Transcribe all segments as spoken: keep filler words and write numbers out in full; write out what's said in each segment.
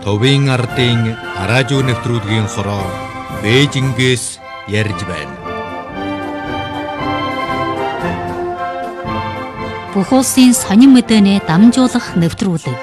Товын ардын радио нэвтрүүлгийн хороо Бээжингээс ярьж байна. Бүх улсын сонин мэдээний дамжуулах нэвтрүүлэг.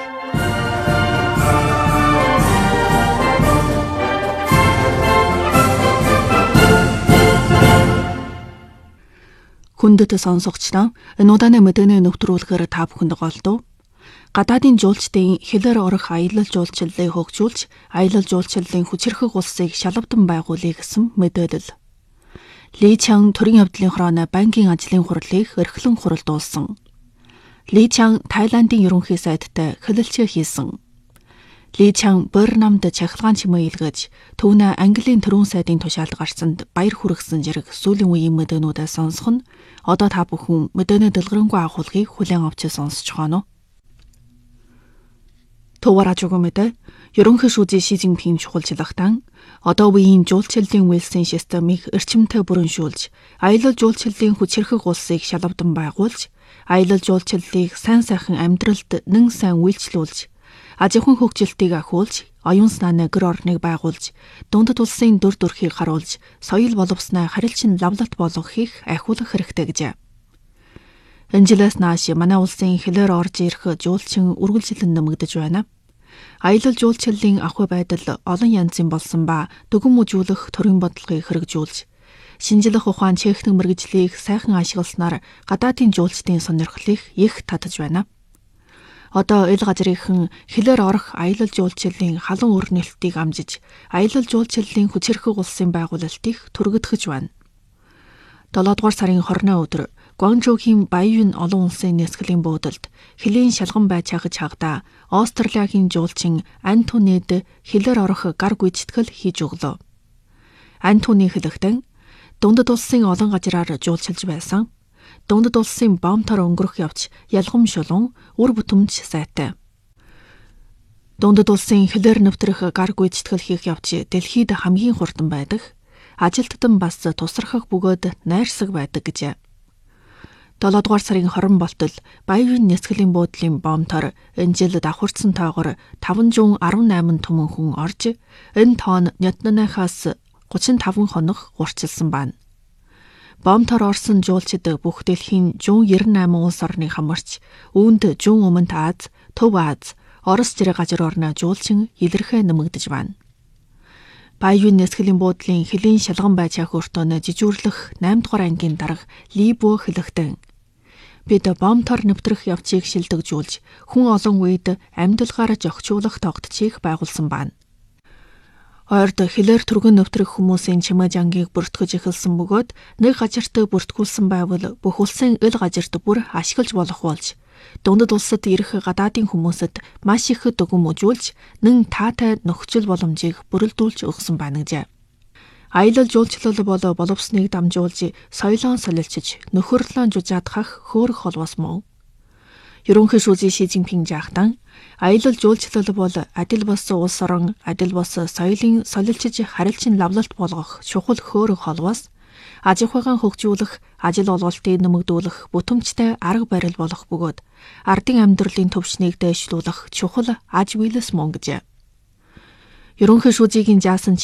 Хүндэт сонсогчдоо энэ удааны мэдээний нэвтрүүлгээр та бүхэнд голдов. Гадаадын жуулчдын хэлээр орох аялал жуулчлалыг хөгжүүлж, аялал жуулчлалын хүчирхэг улсыг шалгавдан байгуулъя гэсэн мэдээлэл. Ли Чан төрийн явдлын хорооны банкийн ажлын хурлыг эрхлэн хуралдуулсан. Ли Чан Тайландын ерөнхий сайдтай хэлэлцээ хийсэн. Ли Чан Борнамд чахалгаан чимээ илгээж, түүнээ Английн төрийн сайдын тушаалд гарсанд баяр хүргэсэн зэрэг сүүлийн үеийн мэдээнүүдээ сонсох нь одоо та бүхэн мэдээний дэлгэрэнгүй агуулгыг хүлээн авч сонсож байна уу? Товаражгүй мэдээ, ерөнхий шүүжийн Ши Цзиньпин чухалчлагтан одоо үеийн жуулчлалын үйлсийн системийг эрчимтэй бүрэншүүлж, аялал жуулчлалын хүчирхэг улсыг шалгавдан байгуулж, аялал жуулчлалыг сайн сайхан амьдралд нэн сайн үйлчлүүлж, аж ахуйн хөгжилтийг ахиулж, оюун санааны гэр орныг байгуулж, дундад улсын дүр төрхийг харуулж, соёл боловсноо харилцан лавлалт болгохыг ахиулах хэрэгтэй гэжээ. Энэ жилээс нааш манай улсын хэлээр орж ирэх жуулчин үргэлжлэн нэмэгдэж байна. Аялал жуулчлалын ахуй байдал олон янзын болсон ба дүгэн мүжүүлэх төрийн бодлогыг хэрэгжүүлж, шинжлэх ухаан техник мэргэжлийг сайхан ашигласнаар гадаадын жуулчдын сонирхлыг их татаж байна. Одоо ил газрынхан хэлээр орох аялал жуулчлалын халуун өрнөлтийг амжиж, аялал жуулчлалын хүчирхэг улсын байгуулалтыг түргэтгэж байна. долоодугаар сарын хорны өдөр Гуанчжоугийн Баян олон улсын нисгэлийн буудалд хэлийн шалган байж хагаж хагада Австралийн жуулчин Антонид хэлээр орох гар гүйцэтгэл хийж өглөө. Антони хэлэхдээ дундад улсын олон газраар жуулчилж байсан. Дундад улсын бомтоор өнгөрөх явц ялгам шулуун үр бүтэмж сайтай. Дундад улсын хэлээр нэвтрэх гар гүйцэтгэл хийх явц дэлхийд хамгийн хурдан байдаг. Ажилтдан бас тусрахах бөгөөд найрсаг байдаг гэжээ. долоодугаар сарын хорин болтол Баян нисгэлийн буудлын бомтоор энэ жил давхарцсан тоогоор таван зуун арван найман түмэн хүн орж, энэ тоон Нятнанахаас гучин таван хоног урчилсан байна. Бомтоор орсон жуулчид бүх дэлхийн зуун найман найман улс орны хамарч, үүнд зуун өмнөд Аз, Төв Аз, Орос зэрэг газар орны жуулчин илэрхээ нэмэгдэж байна. Баян нисгэлийн буудлын хэлийн шалган байж хах өртөөний жижүүрлэх найм дугаар ангийн дарга Ли Бо хэлэхдээ бид бомтоор нэвтрэх явцыг шилдэгжүүлж, хүн олон үед амьдлгаар зохицуулах тогтцыг байгуулсан байна. Ойрд хэлээр түргэн нэвтрэх хүмүүсийн чимээ жангийг бүртгэж эхэлсэн бөгөөд нэг газарт бүртгүүлсэн байвал бүх улсын ил газарт бүр ашиглаж болох болж, дундад улсад ирэх гадаадын хүмүүсэд маш их дүгэн мүжүүлж, нэн таатай нөхцөл боломжийг бүрэлдүүлж өгсөн байна гэжээ. Аялал жуулчлал бол боловсныг дамжуулж, соёлоо солилцож, нөхөрлөн жужаадхах хөөрөх холбоос мөн. Ерөнхий шүүжийн Ши Цзиньпин жаахтан аялал жуулчлал бол адил бос улс орон, адил бос соёлын солилцож харилцан лавлалт болгох чухал хөөрөх холбоос, аж ахуйн хөгжүүлэх, ажил олголтыг нэмэгдүүлэх бүтэмжтэй арга барил болох бөгөөд ардын амьдралын төвшнийг дээшлүүлэх чухал аж биелэс мөн гэжээ. Ерөнхий шүүжийн заасан